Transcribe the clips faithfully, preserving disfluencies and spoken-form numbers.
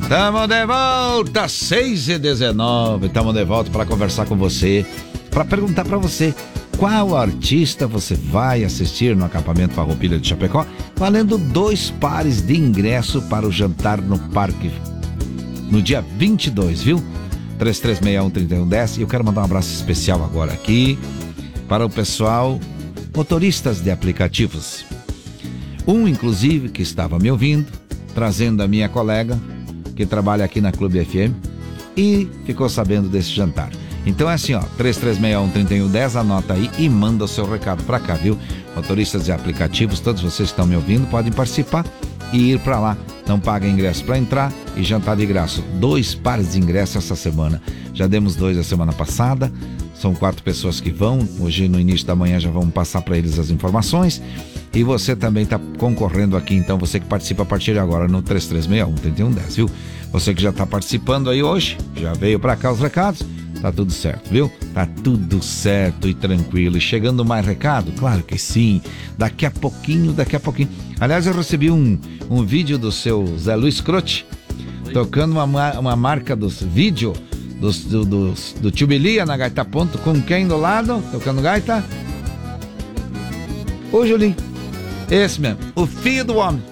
Tamo de volta, seis e dezenove. Tamo de volta para conversar com você, para perguntar para você qual artista você vai assistir no acampamento Farroupilha de Chapecó, valendo dois pares de ingresso para o jantar no parque no dia vinte e dois, viu? três três seis um, três um um zero. E eu quero mandar um abraço especial agora aqui para o pessoal motoristas de aplicativos. Um, inclusive, que estava me ouvindo, trazendo a minha colega, que trabalha aqui na Clube F M, e ficou sabendo desse jantar. Então é assim, ó, três três seis um, três um um zero, anota aí e manda o seu recado pra cá, viu? Motoristas de aplicativos, todos vocês que estão me ouvindo, podem participar e ir pra lá. Não paga ingresso pra entrar e jantar de graça. Dois pares de ingresso essa semana. Já demos dois a semana passada. São quatro pessoas que vão. Hoje, no início da manhã, já vamos passar para eles as informações. E você também está concorrendo aqui, então, você que participa a partir de agora no três três seis um, três um um zero, viu? Você que já está participando aí hoje, já veio para cá os recados, tá tudo certo, viu? Tá tudo certo e tranquilo. E chegando mais recado? Claro que sim. Daqui a pouquinho, daqui a pouquinho. Aliás, eu recebi um, um vídeo do seu Zé Luiz Croce, tocando uma, uma marca dos vídeos do, do, do, do Tio Bilia na Gaita Ponto, com quem do lado, tocando gaita? Ô, Julinho. Esse mesmo, o filho do homem.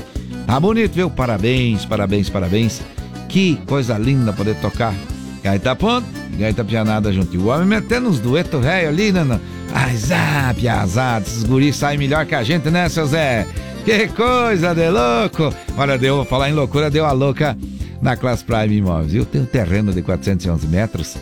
Tá bonito, viu? Parabéns, parabéns, parabéns. Que coisa linda poder tocar gaita ponto e gaita pianada junto. E o homem metendo uns duetos velho ali, né? Ai, zá, piazada, esses guris saem melhor que a gente, né, seu Zé? Que coisa de louco. Olha, deu, vou falar em loucura, deu a louca na Class Prime Imóveis. Eu tenho um terreno de quatrocentos e onze metros,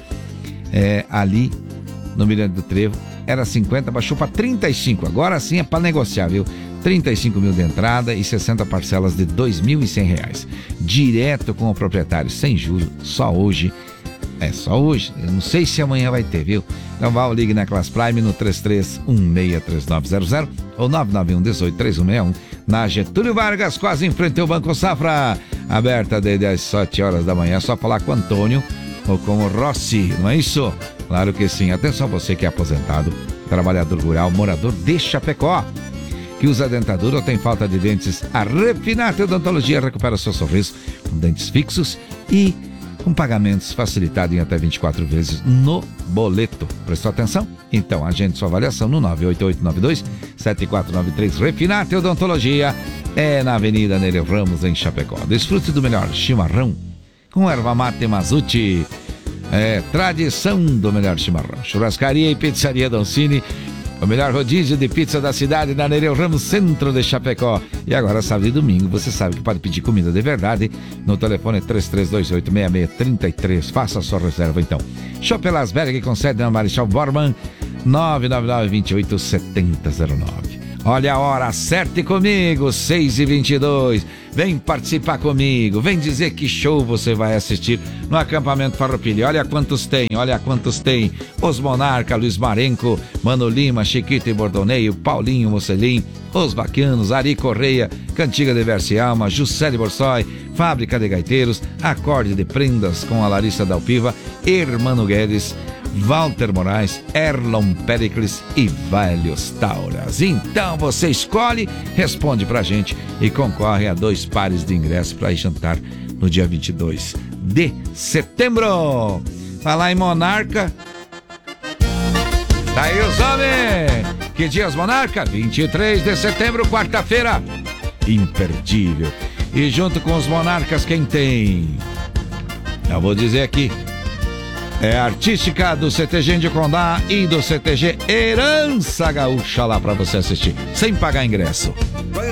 é, ali no Mirante do Trevo. Era cinquenta, baixou para trinta e cinco. Agora sim é para negociar, viu? trinta e cinco mil de entrada e sessenta parcelas de dois mil e cem reais. Direto com o proprietário, sem juros, só hoje. É, só hoje. Eu não sei se amanhã vai ter, viu? Então vá ou ligue na Class Prime no três três um seis três nove zero zero ou nove nove um um oito três um seis um. Na Getúlio Vargas, quase em frente ao Banco Safra. Aberta desde as sete horas da manhã. É só falar com o Antônio ou com o Rossi, não é isso? Claro que sim. Atenção você que é aposentado, trabalhador rural, morador de Chapecó, que usa dentadura ou tem falta de dentes. A Refinate Odontologia recupera seu sorriso com dentes fixos e com pagamentos facilitados em até vinte e quatro vezes no boleto. Prestou atenção? Então agende sua avaliação no nove oito oito nove dois sete quatro nove três. Refinate Odontologia é na Avenida Nereu Ramos, em Chapecó. Desfrute do melhor chimarrão com erva mate Mazuti. É tradição do melhor chimarrão. Churrascaria e pizzaria Doncini, o melhor rodízio de pizza da cidade, na Nereu Ramos, centro de Chapecó. E agora, sábado e domingo, você sabe que pode pedir comida de verdade no telefone três três dois oito seis seis três três. Faça a sua reserva, então. Shopping Lasberg, com sede na Marechal Bormann, nove nove nove, dois oito sete zero zero nove. Olha a hora, acerte comigo, seis e vinte e dois. Vem participar comigo, vem dizer que show você vai assistir no acampamento Farroupilha. Olha quantos tem, olha quantos tem. Os Monarca, Luiz Marenco, Mano Lima, Chiquito e Bordoneio, Paulinho Mocelim, Os Baquianos, Ari Correia, Cantiga de Verse Alma, Juscelie Borsoi, Fábrica de Gaiteiros, Acorde de Prendas com a Larissa Dalpiva, Hermano Guedes, Walter Moraes, Erlon Pericles e Velhos Tauras. Então você escolhe, responde pra gente e concorre a dois pares de ingressos para ir jantar no dia vinte e dois de setembro. Falar em Monarca, tá aí os homens. Que dias, Monarca? vinte e três de setembro, quarta-feira. Imperdível. E junto com os Monarcas, quem tem? Eu vou dizer aqui. É a artística do C T G Indicondá e do C T G Herança Gaúcha lá pra você assistir, sem pagar ingresso.